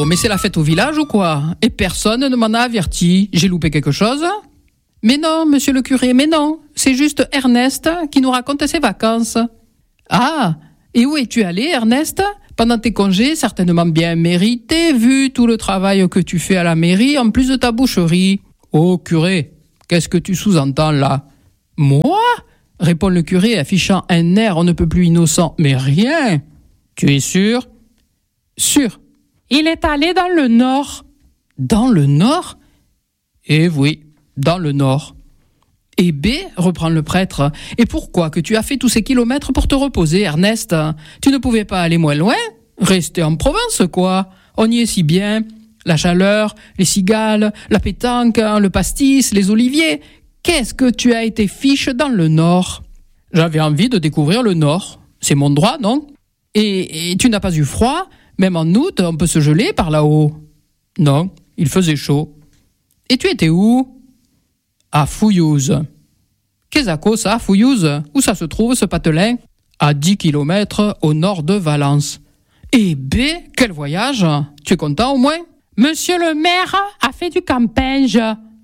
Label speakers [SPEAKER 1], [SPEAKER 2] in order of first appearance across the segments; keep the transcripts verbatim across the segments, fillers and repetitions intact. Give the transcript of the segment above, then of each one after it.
[SPEAKER 1] Oh, mais c'est la fête au village ou quoi? Et personne ne m'en a averti. J'ai loupé quelque chose? Mais non, monsieur le curé, mais non. C'est juste Ernest qui nous raconte ses vacances. Ah, et où es-tu allé, Ernest? Pendant tes congés, certainement bien mérités, vu tout le travail que tu fais à la mairie, en plus de ta boucherie. Oh, curé, qu'est-ce que tu sous-entends là? Moi? Répond le curé, affichant un air on ne peut plus innocent. Mais rien. Tu es sûr? Sûr. Il est allé dans le nord. Dans le nord? Eh oui, dans le nord. Et B, reprend le prêtre, et pourquoi que tu as fait tous ces kilomètres pour te reposer, Ernest? Tu ne pouvais pas aller moins loin? Rester en Provence, quoi. On y est si bien. La chaleur, les cigales, la pétanque, le pastis, les oliviers. Qu'est-ce que tu as été fiche dans le nord? J'avais envie de découvrir le nord. C'est mon droit, non? Et, et tu n'as pas eu froid? Même en août, on peut se geler par là-haut. Non, il faisait chaud. Et tu étais où? À Fouillouse. Qu'est-ce que ça, Fouillouse? Où ça se trouve, ce patelin? À dix kilomètres au nord de Valence. Et B, quel voyage? Tu es content au moins? Monsieur le maire a fait du campenge.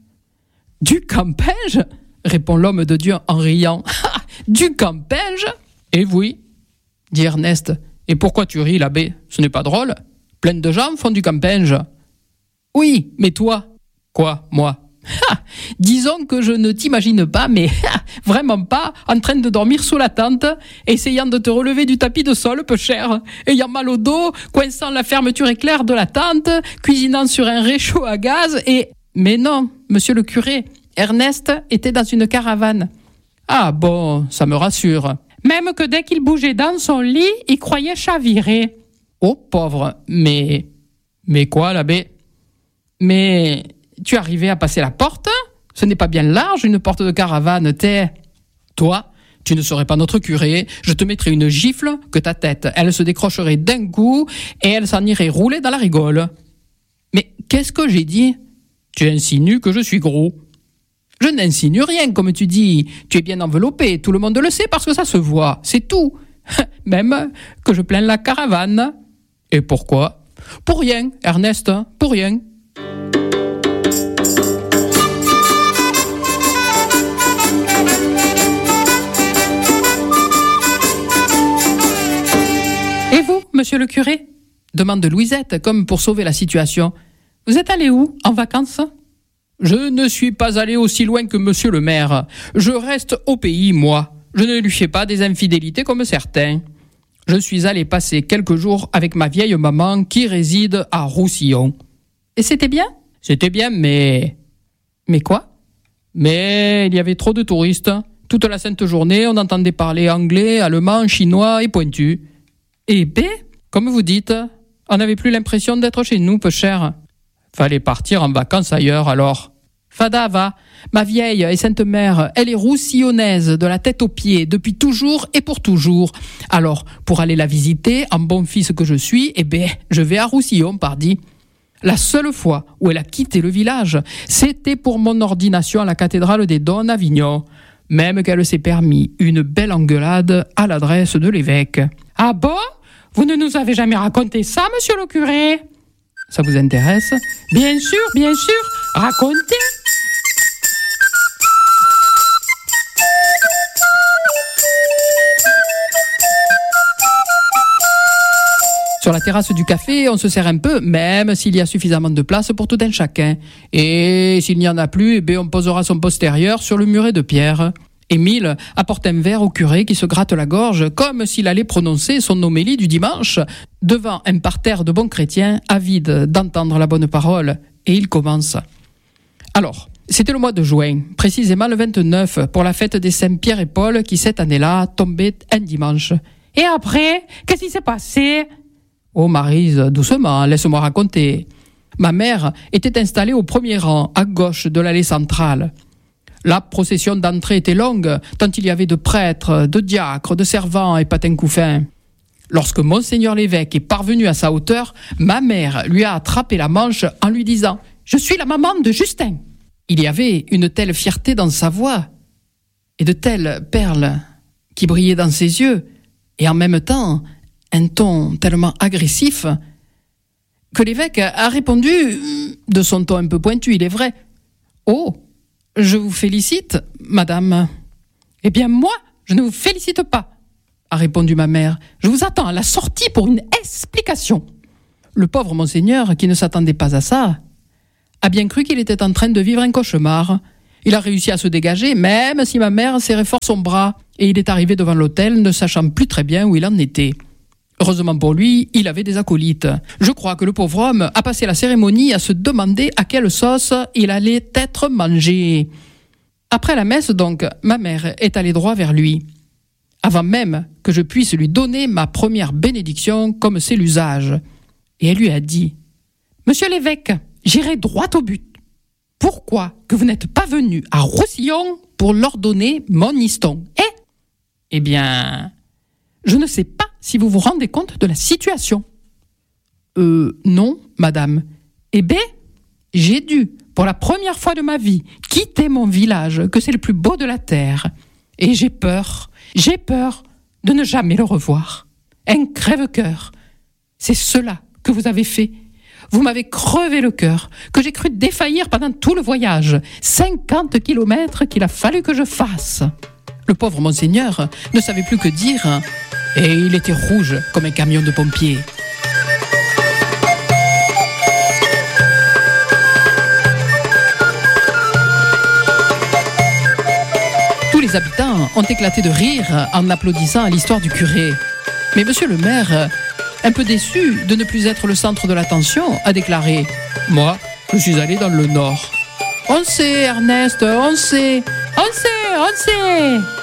[SPEAKER 1] Du campenge? Répond l'homme de Dieu en riant. Du campenge? Eh oui, dit Ernest. Et pourquoi tu ris, l'abbé? Ce n'est pas drôle. Plein de gens font du campenge. Oui, mais toi? Quoi, moi? Ha, disons que je ne t'imagine pas, mais ha, vraiment pas, en train de dormir sous la tente, essayant de te relever du tapis de sol, peu cher, ayant mal au dos, coinçant la fermeture éclair de la tente, cuisinant sur un réchaud à gaz et... Mais non, monsieur le curé, Ernest était dans une caravane. Ah bon, ça me rassure. Même que dès qu'il bougeait dans son lit, il croyait chavirer. Oh pauvre, mais... Mais quoi, l'abbé? Mais... Tu arrivais à passer la porte? Ce n'est pas bien large, une porte de caravane, t'es... Toi, tu ne serais pas notre curé, je te mettrais une gifle que ta tête, elle se décrocherait d'un coup et elle s'en irait rouler dans la rigole. Mais qu'est-ce que j'ai dit? Tu insinues que je suis gros. Je n'insinue rien, comme tu dis. Tu es bien enveloppé, tout le monde le sait parce que ça se voit, c'est tout. Même que je plains la caravane. Et pourquoi? Pour rien, Ernest, pour rien. Et vous, monsieur le curé? Demande Louisette, comme pour sauver la situation. Vous êtes allé où, en vacances? Je ne suis pas allé aussi loin que monsieur le maire. Je reste au pays, moi. Je ne lui fais pas des infidélités comme certains. Je suis allé passer quelques jours avec ma vieille maman qui réside à Roussillon. Et c'était bien? C'était bien, mais... Mais quoi? Mais il y avait trop de touristes. Toute la sainte journée, on entendait parler anglais, allemand, chinois et pointu. Et B, comme vous dites, on n'avait plus l'impression d'être chez nous, peu cher. Fallait partir en vacances ailleurs, alors. Fada va, ma vieille et sainte mère, elle est roussillonnaise de la tête aux pieds, depuis toujours et pour toujours. Alors, pour aller la visiter, en bon fils que je suis, eh ben, je vais à Roussillon, pardi. La seule fois où elle a quitté le village, c'était pour mon ordination à la cathédrale des Dons à Avignon. Même qu'elle s'est permis une belle engueulade à l'adresse de l'évêque. Ah bon? Vous ne nous avez jamais raconté ça, monsieur le curé? Ça vous intéresse? Bien sûr, bien sûr. Racontez. Sur la terrasse du café, on se sert un peu, même s'il y a suffisamment de place pour tout un chacun. Et s'il n'y en a plus, eh bien on posera son postérieur sur le muret de pierre. Émile apporte un verre au curé qui se gratte la gorge comme s'il allait prononcer son homélie du dimanche devant un parterre de bons chrétiens avides d'entendre la bonne parole. Et il commence. Alors, c'était le mois de juin, précisément le vingt-neuf, pour la fête des Saint-Pierre et Paul qui cette année-là tombait un dimanche. Et après, qu'est-ce qui s'est passé? Oh Maryse, doucement, laisse-moi raconter. Ma mère était installée au premier rang, à gauche de l'allée centrale. La procession d'entrée était longue, tant il y avait de prêtres, de diacres, de servants et patins couffins. Lorsque monseigneur l'évêque est parvenu à sa hauteur, ma mère lui a attrapé la manche en lui disant « Je suis la maman de Justin !» Il y avait une telle fierté dans sa voix et de telles perles qui brillaient dans ses yeux et en même temps un ton tellement agressif. que l'évêque a répondu, de son ton un peu pointu, il est vrai. « Oh, je vous félicite, madame. »« Eh bien, moi, je ne vous félicite pas, » a répondu ma mère. « Je vous attends à la sortie pour une explication. » Le pauvre monseigneur, qui ne s'attendait pas à ça, a bien cru qu'il était en train de vivre un cauchemar. Il a réussi à se dégager, même si ma mère serrait fort son bras, et il est arrivé devant l'autel, ne sachant plus très bien où il en était. Heureusement pour lui, il avait des acolytes. Je crois que le pauvre homme a passé la cérémonie à se demander à quelle sauce il allait être mangé. Après la messe, donc, ma mère est allée droit vers lui, avant même que je puisse lui donner ma première bénédiction comme c'est l'usage. Et elle lui a dit « Monsieur l'évêque, j'irai droit au but. Pourquoi que vous n'êtes pas venu à Roussillon pour leur donner mon histon, eh ?»« Eh bien, je ne sais pas si vous vous rendez compte de la situation. »« Euh, non, madame. Eh bien, j'ai dû, pour la première fois de ma vie, quitter mon village, que c'est le plus beau de la terre. Et j'ai peur, j'ai peur de ne jamais le revoir. Un crève-cœur. C'est cela que vous avez fait. Vous m'avez crevé le cœur, que j'ai cru défaillir pendant tout le voyage. cinquante kilomètres qu'il a fallu que je fasse. » Le pauvre monseigneur ne savait plus que dire, et il était rouge comme un camion de pompiers. Tous les habitants ont éclaté de rire en applaudissant à l'histoire du curé. Mais monsieur le maire, un peu déçu de ne plus être le centre de l'attention, a déclaré « Moi, je suis allé dans le Nord. »« On sait, Ernest, on sait, on sait, on sait !»